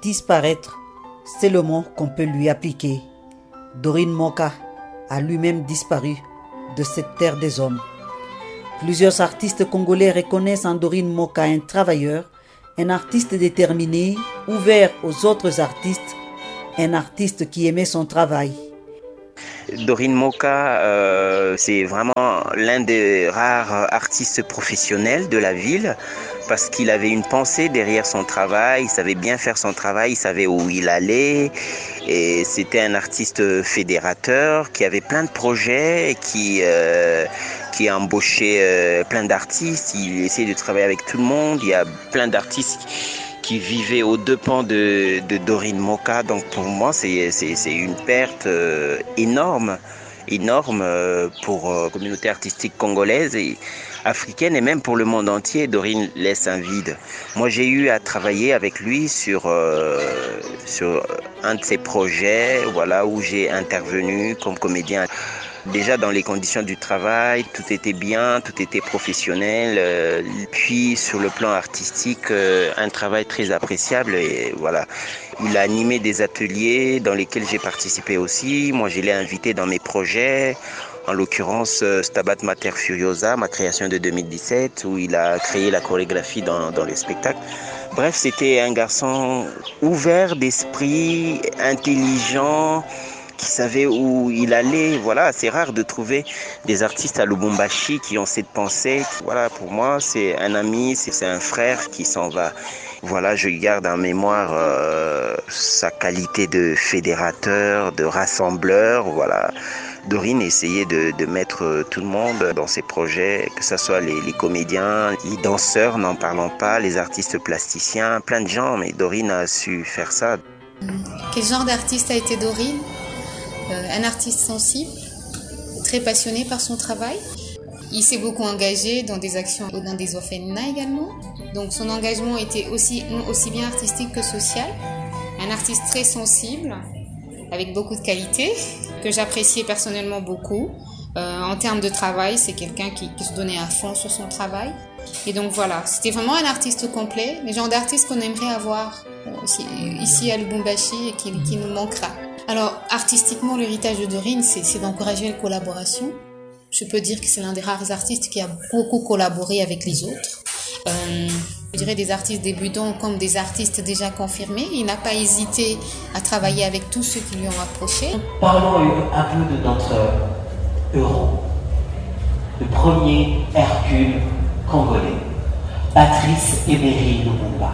disparaître, c'est le mot qu'on peut lui appliquer. Dorine Moka a lui-même disparu de cette terre des hommes. Plusieurs artistes congolais reconnaissent en Dorine Moka un travailleur, un artiste déterminé, ouvert aux autres artistes, un artiste qui aimait son travail. Dorine Moka, c'est vraiment l'un des rares artistes professionnels de la ville parce qu'il avait une pensée derrière son travail, il savait bien faire son travail, il savait où il allait et c'était un artiste fédérateur qui avait plein de projets et qui a embauché plein d'artistes, il essayait de travailler avec tout le monde, il y a plein d'artistes qui vivait aux deux pans de Dorine Moka. Donc pour moi, c'est une perte énorme pour la communauté artistique congolaise et africaine et même pour le monde entier. Dorine laisse un vide. Moi, j'ai eu à travailler avec lui sur un de ses projets, voilà, où j'ai intervenu comme comédien. Déjà dans les conditions du travail, tout était bien, tout était professionnel. Puis sur le plan artistique, un travail très appréciable. Et voilà, il a animé des ateliers dans lesquels j'ai participé aussi. Moi, je l'ai invité dans mes projets. En l'occurrence, Stabat Mater Furiosa, ma création de 2017, où il a créé la chorégraphie dans les spectacles. Bref, c'était un garçon ouvert d'esprit, intelligent, qui savait où il allait. Voilà, c'est rare de trouver des artistes à Lubumbashi qui ont cette pensée. Voilà, pour moi, c'est un ami, c'est un frère qui s'en va. Voilà, je garde en mémoire sa qualité de fédérateur, de rassembleur. Voilà, Dorine essayait de mettre tout le monde dans ses projets, que ce soit les comédiens, les danseurs, n'en parlons pas, les artistes plasticiens, plein de gens, mais Dorine a su faire ça. Quel genre d'artiste a été Dorine ? Un artiste sensible, très passionné par son travail. Il s'est beaucoup engagé dans des actions dans des orphelinats également. Donc son engagement était aussi bien artistique que social. Un artiste très sensible, avec beaucoup de qualités, que j'appréciais personnellement beaucoup. En termes de travail, c'est quelqu'un qui se donnait à fond sur son travail. Et donc voilà, c'était vraiment un artiste complet, le genre d'artiste qu'on aimerait avoir ici à Lubumbashi et qui nous manquera. Alors, artistiquement, l'héritage de Dorine, c'est d'encourager la collaboration. Je peux dire que c'est l'un des rares artistes qui a beaucoup collaboré avec les autres. Je dirais des artistes débutants comme des artistes déjà confirmés. Il n'a pas hésité à travailler avec tous ceux qui lui ont approché. Parlons un peu de notre héros, le premier Hercule congolais, Patrice Emery Lumumba.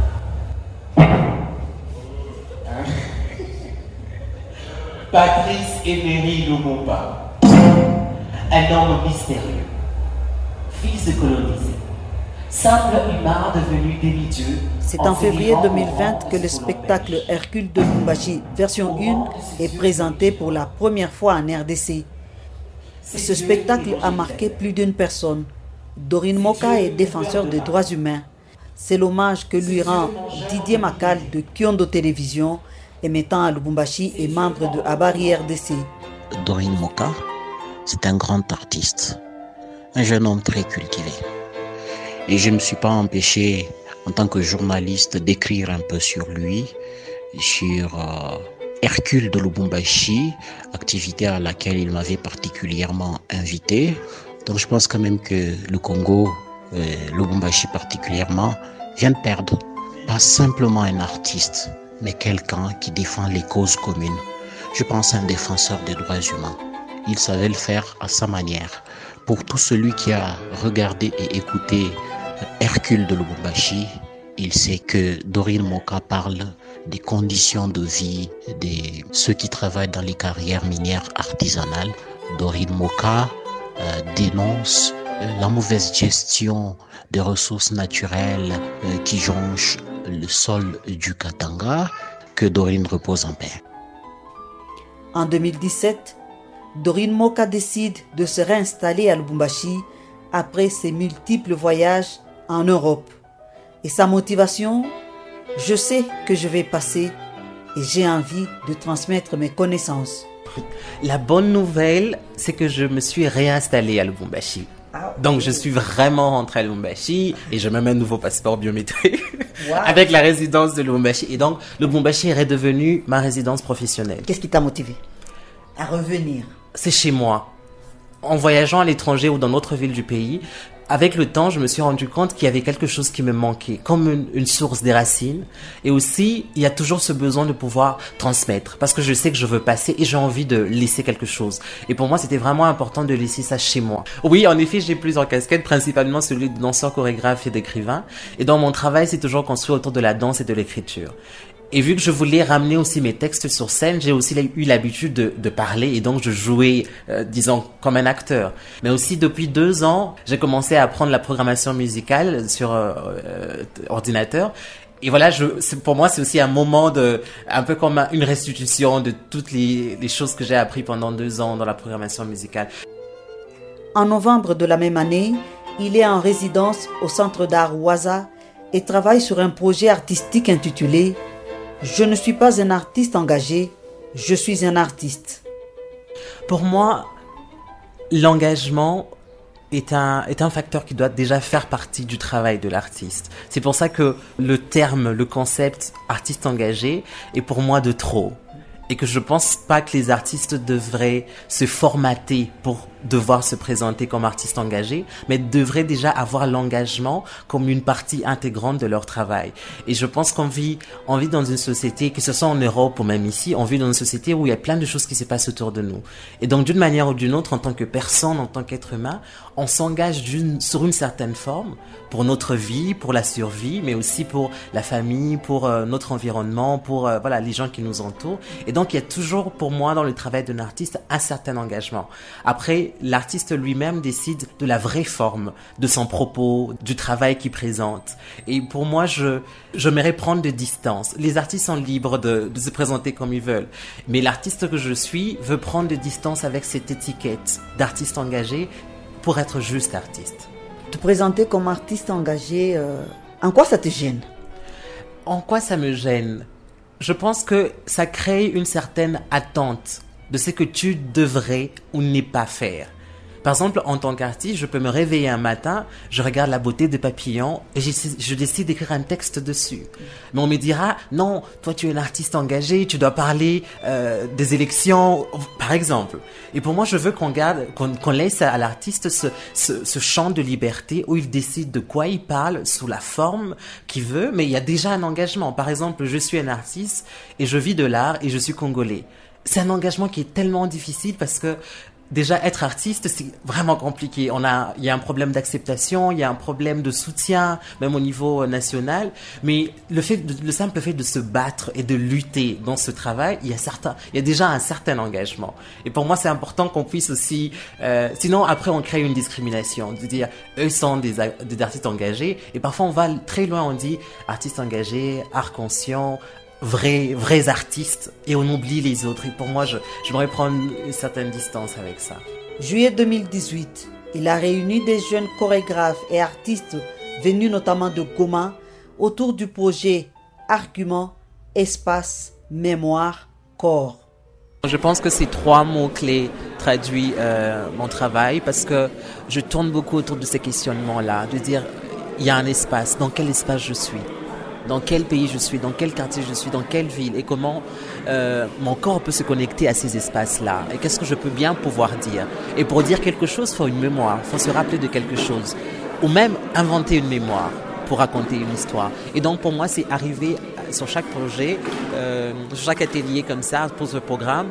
Patrice Emery Lumumba, un homme mystérieux, fils de colonisé, simple humain devenu demi-dieu. C'est en février 2020 que le spectacle Hercule de Lubumbashi version 1 est présenté pour la première fois en RDC. Ce spectacle a marqué plus d'une personne. Dorine Moka est défenseur des droits humains. C'est l'hommage que lui rend Didier Macal de Kyondo Télévision, émettant à Lubumbashi et membre de Habari RDC. Dorine Moka, c'est un grand artiste, un jeune homme très cultivé. Et je ne me suis pas empêché, en tant que journaliste, d'écrire un peu sur lui, sur Hercule de Lubumbashi, activité à laquelle il m'avait particulièrement invité. Donc je pense quand même que le Congo, Lubumbashi particulièrement, vient de perdre pas simplement un artiste, mais quelqu'un qui défend les causes communes. Je pense à un défenseur des droits humains. Il savait le faire à sa manière. Pour tout celui qui a regardé et écouté Hercule de Lubumbashi, il sait que Dorine Moka parle des conditions de vie de ceux qui travaillent dans les carrières minières artisanales. Dorine Moka dénonce la mauvaise gestion des ressources naturelles qui jonchent le sol du Katanga. Que Dorine repose en paix. En 2017, Dorine Moka décide de se réinstaller à Lubumbashi après ses multiples voyages en Europe. Et sa motivation, je sais que je vais passer et j'ai envie de transmettre mes connaissances. La bonne nouvelle, c'est que je me suis réinstallée à Lubumbashi. Donc, je suis vraiment rentré à Lubumbashi et j'ai même un nouveau passeport biométrique Wow. avec la résidence de Lubumbashi. Et donc, Lubumbashi est redevenu ma résidence professionnelle. Qu'est-ce qui t'a motivé à revenir? C'est chez moi. En voyageant à l'étranger ou dans d'autres villes du pays, avec le temps, je me suis rendu compte qu'il y avait quelque chose qui me manquait, comme une source des racines. Et aussi, il y a toujours ce besoin de pouvoir transmettre, parce que je sais que je veux passer et j'ai envie de laisser quelque chose. Et pour moi, c'était vraiment important de laisser ça chez moi. Oui, en effet, j'ai plusieurs casquettes, principalement celui de danseur, chorégraphe et d'écrivain. Et dans mon travail, c'est toujours construit autour de la danse et de l'écriture. Et vu que je voulais ramener aussi mes textes sur scène, j'ai aussi eu l'habitude de parler et donc je jouais, disons, comme un acteur. Mais aussi depuis 2 ans, j'ai commencé à apprendre la programmation musicale sur ordinateur. Et voilà, pour moi, c'est aussi un moment un peu comme une restitution de toutes les choses que j'ai appris pendant 2 ans dans la programmation musicale. En novembre de la même année, il est en résidence au Centre d'art Waza et travaille sur un projet artistique intitulé « Je ne suis pas un artiste engagé, je suis un artiste ». Pour moi, l'engagement est un facteur qui doit déjà faire partie du travail de l'artiste. C'est pour ça que le concept artiste engagé est pour moi de trop. Et que je pense pas que les artistes devraient se formater pour devoir se présenter comme artistes engagés, mais devraient déjà avoir l'engagement comme une partie intégrante de leur travail. Et je pense qu'on vit dans une société, que ce soit en Europe ou même ici, on vit dans une société où il y a plein de choses qui se passent autour de nous. Et donc d'une manière ou d'une autre, en tant que personne, en tant qu'être humain, on s'engage sur une certaine forme pour notre vie, pour la survie, mais aussi pour la famille, pour notre environnement, pour les gens qui nous entourent. Et donc il y a toujours pour moi dans le travail d'un artiste un certain engagement. Après, l'artiste lui-même décide de la vraie forme de son propos, du travail qu'il présente. Et pour moi, j'aimerais prendre de distance. Les artistes sont libres de se présenter comme ils veulent. Mais l'artiste que je suis veut prendre de distance avec cette étiquette d'artiste engagé pour être juste artiste. Te présenter comme artiste engagé, en quoi ça te gêne? En quoi ça me gêne? Je pense que ça crée une certaine attente de ce que tu devrais ou n'es pas faire. Par exemple, en tant qu'artiste, je peux me réveiller un matin, je regarde la beauté des papillons et je décide d'écrire un texte dessus. Mais on me dira, non, toi tu es un artiste engagé, tu dois parler des élections, par exemple. Et pour moi, je veux qu'on laisse à l'artiste ce champ de liberté où il décide de quoi il parle, sous la forme qu'il veut, mais il y a déjà un engagement. Par exemple, je suis un artiste et je vis de l'art et je suis congolais. C'est un engagement qui est tellement difficile parce que déjà, être artiste, c'est vraiment compliqué. Il y a un problème d'acceptation, il y a un problème de soutien, même au niveau national. Mais le simple fait de se battre et de lutter dans ce travail, il y a déjà un certain engagement. Et pour moi, c'est important qu'on puisse aussi, sinon après on crée une discrimination, de dire, eux sont des artistes engagés. Et parfois on va très loin, on dit, artistes engagés, art conscient, vrais artistes, et on oublie les autres. Et pour moi, j'aimerais prendre une certaine distance avec ça. Juillet 2018, il a réuni des jeunes chorégraphes et artistes venus notamment de Goma autour du projet Argument, Espace, Mémoire, Corps. Je pense que ces 3 mots-clés traduisent mon travail parce que je tourne beaucoup autour de ces questionnements-là, de dire, il y a un espace, dans quel espace je suis ? Dans quel pays je suis, dans quel quartier je suis, dans quelle ville et comment mon corps peut se connecter à ces espaces-là et qu'est-ce que je peux bien pouvoir dire. Et pour dire quelque chose, il faut une mémoire, il faut se rappeler de quelque chose ou même inventer une mémoire pour raconter une histoire. Et donc pour moi, c'est arriver sur chaque projet, sur chaque atelier comme ça, pour ce programme,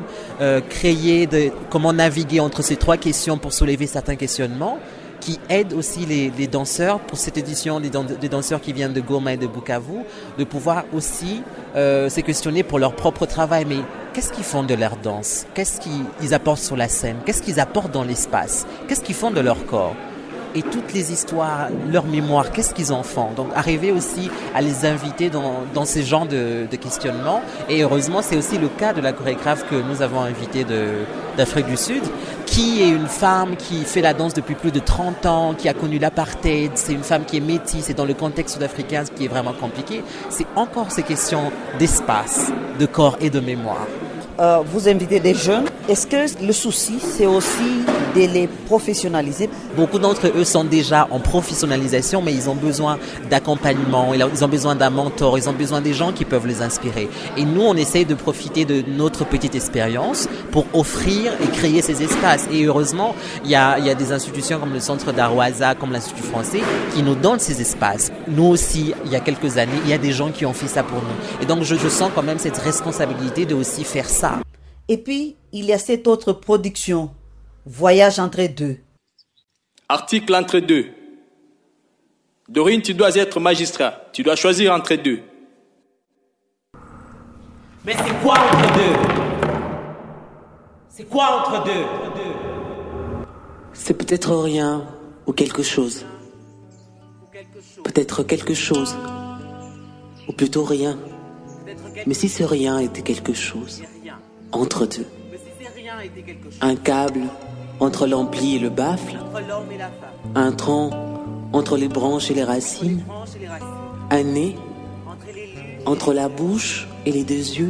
comment naviguer entre ces 3 questions pour soulever certains questionnements qui aide aussi les danseurs pour cette édition, des danseurs qui viennent de Goma et de Bukavu, de pouvoir aussi se questionner pour leur propre travail. Mais qu'est-ce qu'ils font de leur danse? Qu'est-ce qu'ils apportent sur la scène? Qu'est-ce qu'ils apportent dans l'espace? Qu'est-ce qu'ils font de leur corps? Et toutes les histoires, leur mémoire, qu'est-ce qu'ils en font? Donc arriver aussi à les inviter dans ces genres de questionnements. Et heureusement, c'est aussi le cas de la chorégraphe que nous avons invitée d'Afrique du Sud, qui est une femme qui fait la danse depuis plus de 30 ans, qui a connu l'apartheid. C'est une femme qui est métisse et dans le contexte sud-africain, qui est vraiment compliqué. C'est encore ces questions d'espace, de corps et de mémoire. vous invitez des jeunes. Est-ce que le souci, c'est aussi de les professionnaliser? Beaucoup d'entre eux sont déjà en professionnalisation, mais ils ont besoin d'accompagnement, ils ont besoin d'un mentor, ils ont besoin des gens qui peuvent les inspirer. Et nous, on essaye de profiter de notre petite expérience pour offrir et créer ces espaces. Et heureusement, il y a des institutions comme le Centre d'Arwaza, comme l'Institut français, qui nous donnent ces espaces. Nous aussi, il y a quelques années, il y a des gens qui ont fait ça pour nous. Et donc, je sens quand même cette responsabilité de aussi faire ça. Et puis, il y a cette autre production, Voyage entre deux. Article entre deux. Dorine, tu dois être magistrat. Tu dois choisir entre deux. Mais c'est quoi entre deux? C'est quoi entre deux? C'est peut-être rien ou quelque chose. Peut-être quelque chose. Ou plutôt rien. Mais si ce rien était quelque chose, entre deux. Un câble entre l'ampli et le baffle. Un tronc entre les branches et les racines. Un nez entre la bouche et les deux yeux.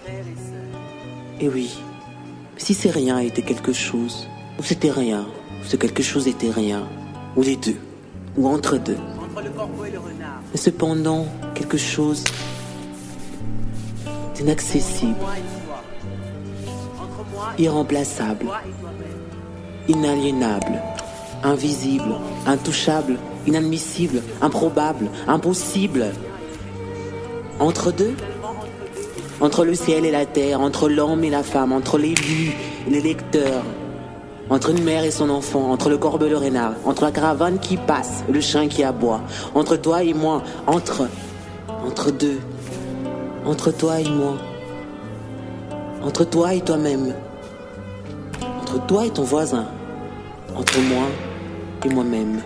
Et oui, si ces rien était quelque chose, ou c'était rien, ou ce quelque chose était rien, ou les deux, ou entre deux. Mais cependant, quelque chose d'inaccessible, irremplaçable, inaliénable, invisible, intouchable, inadmissible, improbable, impossible. Entre deux, entre le ciel et la terre, entre l'homme et la femme, entre l'élu et les lecteurs, entre une mère et son enfant, entre le corbeau et le renard, entre la caravane qui passe et le chien qui aboie, entre toi et moi, entre deux, entre toi et moi, entre toi et toi-même, entre toi et ton voisin, entre moi et moi-même,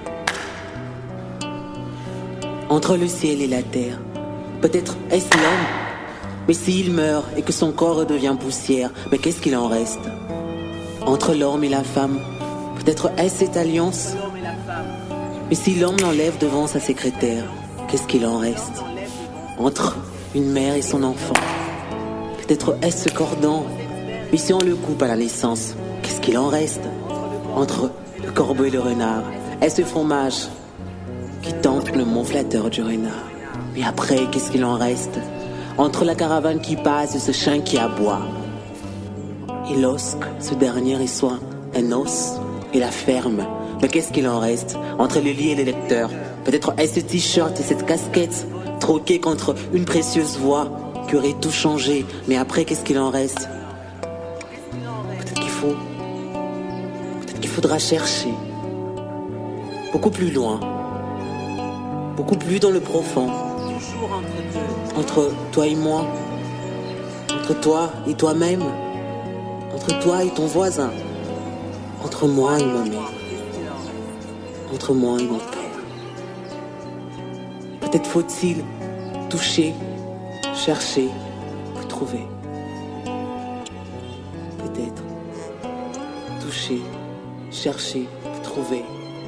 entre le ciel et la terre. Peut-être est-ce l'homme, mais s'il meurt et que son corps redevient poussière, mais qu'est-ce qu'il en reste? Entre l'homme et la femme, peut-être est-ce cette alliance, mais si l'homme l'enlève devant sa secrétaire, qu'est-ce qu'il en reste? Entre une mère et son enfant, peut-être est-ce ce cordon, mais si on le coupe à la naissance, qu'est-ce qu'il en reste? Entre le corbeau et le renard, est-ce ce fromage qui tente le mot flatteur du renard? Mais après, qu'est-ce qu'il en reste? Entre la caravane qui passe et ce chien qui aboie. Et lorsque ce dernier est soit un os et la ferme, mais qu'est-ce qu'il en reste? Entre le lit et les lecteurs, peut-être est-ce ce t-shirt et cette casquette troquée contre une précieuse voix qui aurait tout changé. Mais après, qu'est-ce qu'il en reste? Peut-être qu'il faudra chercher beaucoup plus loin, beaucoup plus dans le profond. Entre toi et moi, entre toi et toi-même, entre toi et ton voisin, entre moi et ma mère, entre moi et mon père. Peut-être faut-il toucher, chercher, pour trouver. Peut-être toucher, chercher, pour trouver.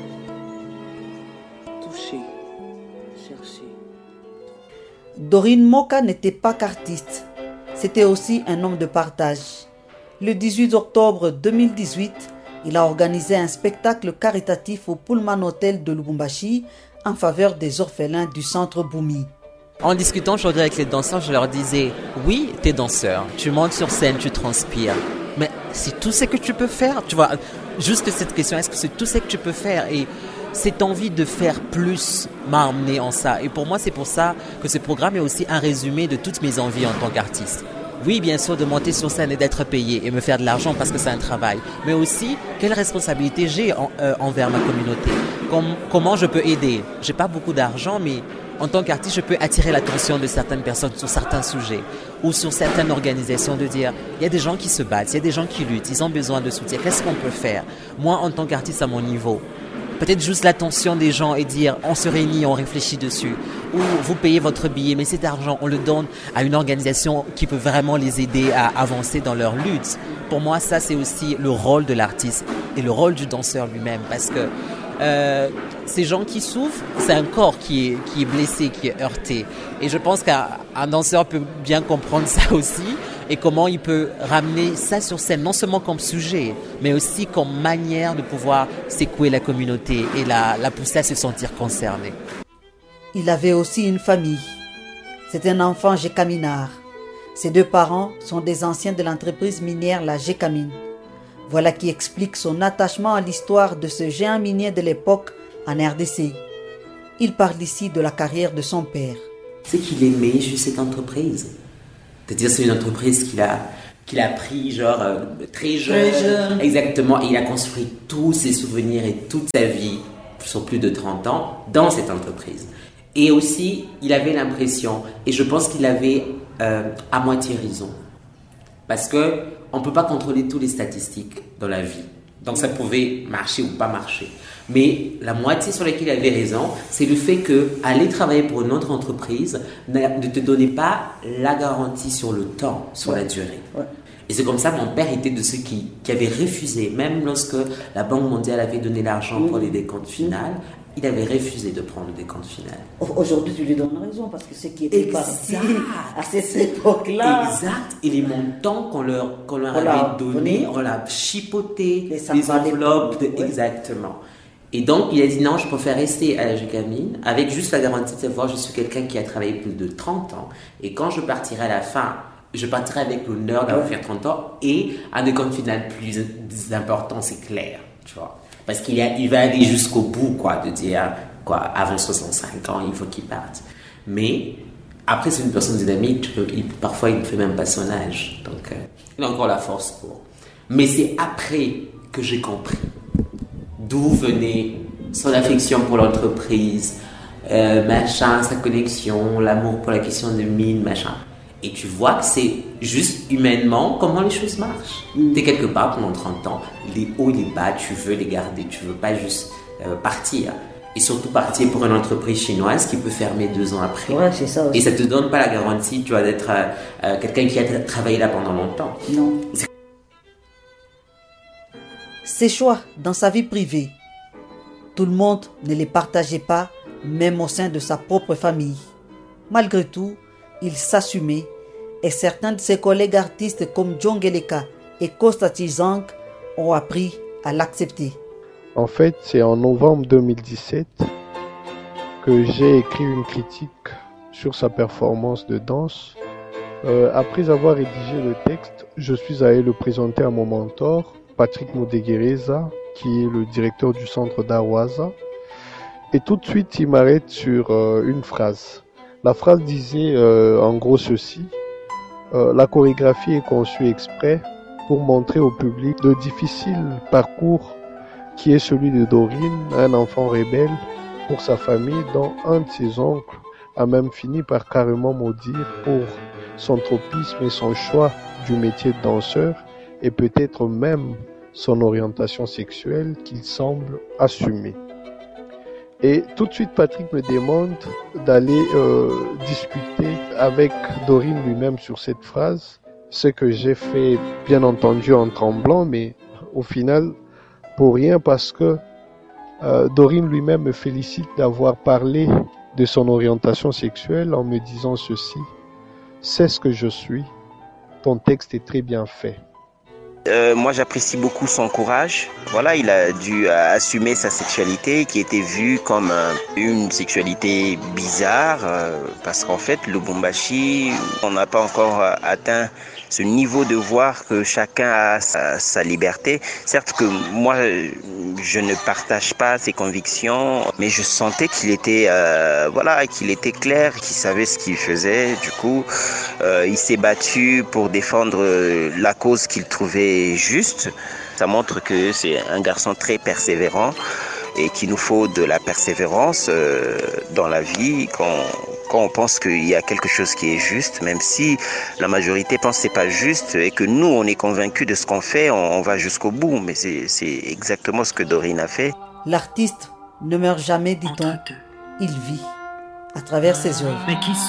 Toucher, chercher. Dorine Moka n'était pas qu'artiste, c'était aussi un homme de partage. Le 18 octobre 2018, il a organisé un spectacle caritatif au Pullman Hotel de Lubumbashi en faveur des orphelins du centre Boumi. En discutant aujourd'hui avec les danseurs, je leur disais, oui, t'es danseur, tu montes sur scène, tu transpires, mais c'est tout ce que tu peux faire, tu vois, juste cette question, est-ce que c'est tout ce que tu peux faire? Et cette envie de faire plus m'a emmené en ça. Et pour moi, c'est pour ça que ce programme est aussi un résumé de toutes mes envies en tant qu'artiste. Oui, bien sûr, de monter sur scène et d'être payé et me faire de l'argent parce que c'est un travail. Mais aussi, quelle responsabilité j'ai envers ma communauté? Comment je peux aider? J'ai pas beaucoup d'argent, mais en tant qu'artiste, je peux attirer l'attention de certaines personnes sur certains sujets ou sur certaines organisations, de dire, il y a des gens qui se battent, il y a des gens qui luttent, ils ont besoin de soutien. Qu'est-ce qu'on peut faire? Moi, en tant qu'artiste à mon niveau, peut-être juste l'attention des gens et dire on se réunit, on réfléchit dessus. Ou vous payez votre billet, mais cet argent, on le donne à une organisation qui peut vraiment les aider à avancer dans leur lutte. Pour moi, ça, c'est aussi le rôle de l'artiste et le rôle du danseur lui-même. Parce que ces gens qui souffrent, c'est un corps qui est blessé, qui est heurté. Et je pense qu'un danseur peut bien comprendre ça aussi. et comment il peut ramener ça sur scène, non seulement comme sujet, mais aussi comme manière de pouvoir secouer la communauté et la pousser à se sentir concernée. Il avait aussi une famille. C'est un enfant Gécaminard. Ses deux parents sont des anciens de l'entreprise minière La Gécamine. Voilà qui explique son attachement à l'histoire de ce géant minier de l'époque en RDC. Il parle ici de la carrière de son père. C'est qu'il aimait juste cette entreprise. C'est-à-dire c'est une entreprise qu'il a pris très jeune. Exactement, et il a construit tous ses souvenirs et toute sa vie sur plus de 30 ans dans cette entreprise. Et aussi, il avait l'impression, et je pense qu'il avait à moitié raison, parce qu'on ne peut pas contrôler toutes les statistiques dans la vie. Donc ça pouvait marcher ou pas marcher. Mais la moitié sur laquelle il avait raison, c'est le fait qu'aller travailler pour une autre entreprise ne te donnait pas la garantie sur le temps, sur la durée. Ouais. Et c'est comme ça que mon père était de ceux qui avaient refusé, même lorsque la Banque mondiale avait donné l'argent pour les décomptes finales, il avait refusé de prendre le décompte final. Aujourd'hui, tu lui donnes raison, parce que ce qui était parti à cette époque-là... Exact. Et les montants qu'on leur avait donnés, on l'a chipoté, les enveloppes. Exactement. Et donc, il a dit non, je préfère rester à la Gécamine, avec juste la garantie de savoir que je suis quelqu'un qui a travaillé plus de 30 ans. Et quand je partirai à la fin, je partirai avec l'honneur d'avoir fait 30 ans et un décompte final plus important, c'est clair, tu vois. Parce qu'il va aller jusqu'au bout, de dire, avant 65 ans, il faut qu'il parte. Mais, après, c'est une personne dynamique, parfois, il ne fait même pas son âge. Donc, il a encore la force pour. Mais c'est après que j'ai compris d'où venait son affection pour l'entreprise, sa connexion, l'amour pour la question de mine, machin. Et tu vois que c'est juste humainement comment les choses marchent. Tu es quelque part pendant 30 ans, les hauts et les bas, tu veux les garder, tu veux pas juste partir. Et surtout partir pour une entreprise chinoise qui peut fermer 2 ans après. Ouais, c'est ça aussi. Et ça te donne pas la garantie, tu vois, d'être quelqu'un qui a travaillé là pendant longtemps. Non. Ses choix dans sa vie privée, tout le monde ne les partageait pas, même au sein de sa propre famille. Malgré tout, il s'assumait et certains de ses collègues artistes comme John Geleka et Costa Tizank ont appris à l'accepter. En fait, c'est en novembre 2017 que j'ai écrit une critique sur sa performance de danse. Après avoir rédigé le texte, je suis allé le présenter à mon mentor, Patrick Modegereza, qui est le directeur du centre d'Awaza. Et tout de suite, il m'arrête sur une phrase. La phrase disait en gros ceci: la chorégraphie est conçue exprès pour montrer au public le difficile parcours qui est celui de Dorine, un enfant rebelle pour sa famille dont un de ses oncles a même fini par carrément maudire pour son tropisme et son choix du métier de danseur et peut-être même son orientation sexuelle qu'il semble assumer. Et tout de suite, Patrick me demande d'aller discuter avec Dorine lui-même sur cette phrase, ce que j'ai fait bien entendu en tremblant, mais au final, pour rien, parce que Dorine lui-même me félicite d'avoir parlé de son orientation sexuelle en me disant ceci: c'est ce que je suis, ton texte est très bien fait. Moi, j'apprécie beaucoup son courage. Voilà, il a dû assumer sa sexualité qui était vue comme une sexualité bizarre parce qu'en fait, le Lubumbashi, on n'a pas encore atteint ce niveau de voir que chacun a sa liberté. Certes que moi, je ne partage pas ses convictions, mais je sentais qu'il était, qu'il était clair, qu'il savait ce qu'il faisait. Du coup, il s'est battu pour défendre la cause qu'il trouvait juste. Ça montre que c'est un garçon très persévérant et qu'il nous faut de la persévérance dans la vie quand on pense qu'il y a quelque chose qui est juste, même si la majorité pense que c'est pas juste et que nous on est convaincus de ce qu'on fait, on va jusqu'au bout, mais c'est exactement ce que Dorine a fait. L'artiste ne meurt jamais, dit-on, il vit à travers ses œuvres. Mais qui suis-je ?